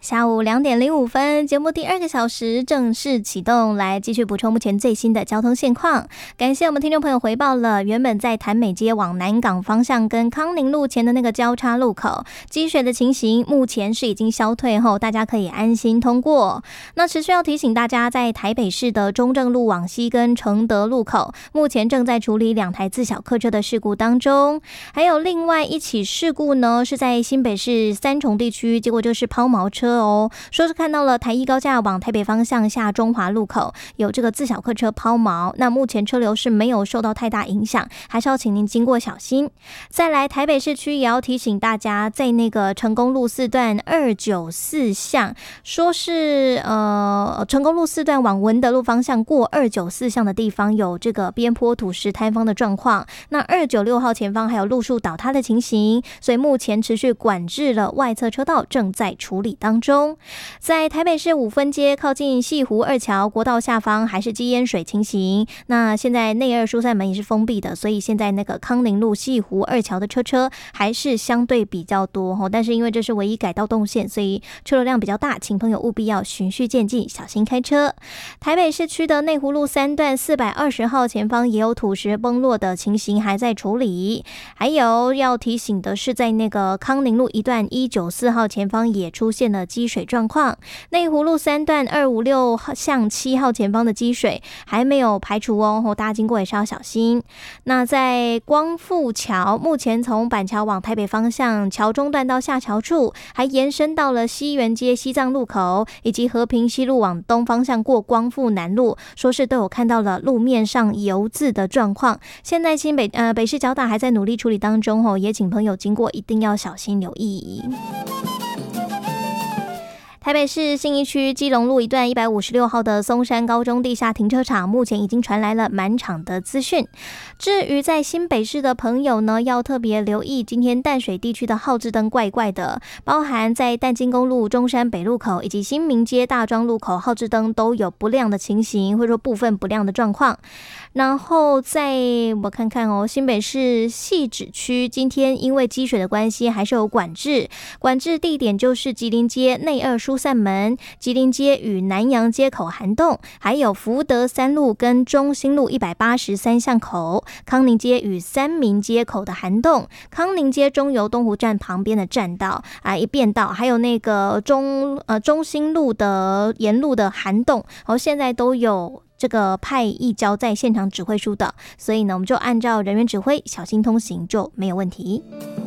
下午2点05分，节目第2个小时正式启动，来继续补充目前最新的交通现况。感谢我们听众朋友回报了，原本在潭美街往南港方向跟康宁路前的那个交叉路口积水的情形，目前是已经消退后，大家可以安心通过。那持续要提醒大家，在台北市的中正路往西跟承德路口，目前正在处理2台自小客车的事故当中。还有另外一起事故呢，是在新北市三重地区，结果就是抛锚车哦，说是看到了台一高架往台北方向下中华路口有这个自小客车抛锚，那目前车流是没有受到太大影响，还是要请您经过小心。再来台北市区也要提醒大家，在那个成功路4段294巷，说是成功路4段往文德路方向过294巷的地方有这个边坡土石坍方的状况，那296号前方还有路树倒塌的情形，所以目前持续管制了外侧车道，正在处理当中。在台北市5分街靠近西湖2桥国道下方还是积淹水情形，那现在内2疏散门也是封闭的，所以现在那个康宁路西湖2桥的车还是相对比较多，但是因为这是唯一改道动线，所以车流量比较大，请朋友务必要循序渐进，小心开车。台北市区的内湖路3段420号前方也有土石崩落的情形还在处理，还有要提醒的是，在那个康宁路1段194号前方也出现了积水状况，内湖路3段256巷7号前方的积水还没有排除哦，大家经过也是要小心。那在光复桥，目前从板桥往台北方向桥中段到下桥处，还延伸到了西园街西藏路口，以及和平西路往东方向过光复南路，说是都有看到了路面上油渍的状况。现在新北市交大还在努力处理当中，也请朋友经过一定要小心留意。台北市信义区基隆路1段156号的松山高中地下停车场，目前已经传来了满场的资讯。至于在新北市的朋友呢，要特别留意今天淡水地区的号志灯怪怪的，包含在淡金公路中山北路口以及新民街大庄路口号志灯都有不亮的情形，或者说部分不亮的状况。然后在我看看哦，新北市汐止区今天因为积水的关系还是有管制地点就是吉林街内2疏散门、吉林街与南洋街口涵洞，还有福德3路跟中兴路183巷口、康宁街与三民街口的涵洞、康宁街中油东湖站旁边的站道一便道，还有那个中兴路的沿路的涵洞，现在都有这个派义交在现场指挥疏导，所以呢，我们就按照人员指挥，小心通行就没有问题。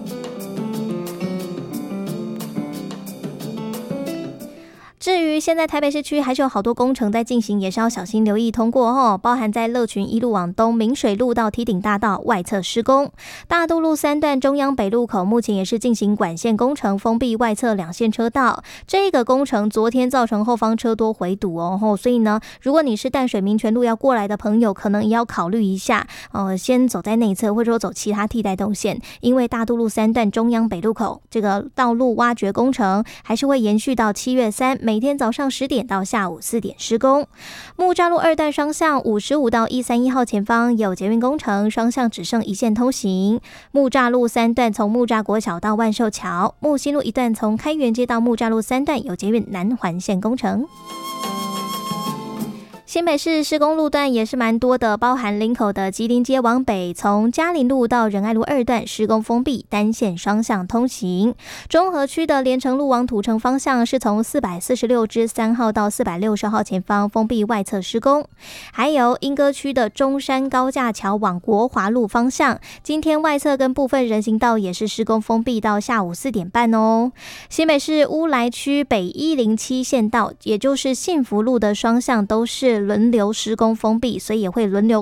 至于现在台北市区还是有好多工程在进行，也是要小心留意通过哦。包含在乐群1路往东明水路到梯顶大道外侧施工，大渡路3段中央北路口目前也是进行管线工程，封闭外侧2线车道。这个工程昨天造成后方车多回堵哦，所以呢，如果你是淡水民权路要过来的朋友，可能也要考虑一下，先走在内侧，或者说走其他替代动线，因为大渡路3段中央北路口这个道路挖掘工程还是会延续到7月3，每天早上10点到下午4点施工。木栅路2段双向55到131号前方有捷运工程，双向只剩1线通行。木栅路3段从木栅国小到万寿桥，木新路1段从开元街到木栅路3段有捷运南环线工程。新北市施工路段也是蛮多的，包含林口的吉林街往北，从嘉林路到仁爱路2段施工封闭，单线双向通行。中和区的连城路往土城方向是从446之3号到460号前方封闭外侧施工。还有莺歌区的中山高架桥往国华路方向，今天外侧跟部分人行道也是施工封闭到下午4点半哦。新北市乌来区北107线道，也就是幸福路的双向都是轮流施工封闭，所以也会轮流